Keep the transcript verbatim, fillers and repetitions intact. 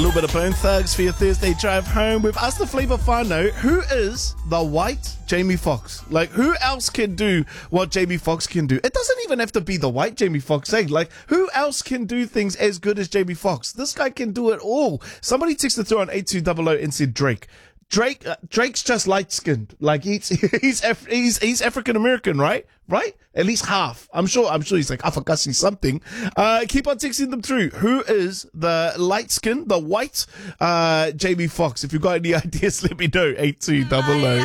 little bit of Bone Thugs for your Thursday drive home. We've asked the Flavor Whānau, who is the white Jamie Foxx? Like, who else can do what Jamie Foxx can do? It doesn't even have to be the white Jamie Foxx, eh? Like, who else can do things as good as Jamie Foxx? This guy can do it all. Somebody texted through on eight two zero zero and said Drake. Drake, uh, Drake's just light-skinned. Like, he's, he's, Af- he's, he's African-American, right? Right? At least half. I'm sure, I'm sure he's like Afakasi something. Uh, keep on texting them through. Who is the light-skinned, the white, uh, Jamie Foxx? If you've got any ideas, let me know. eight two zero zero.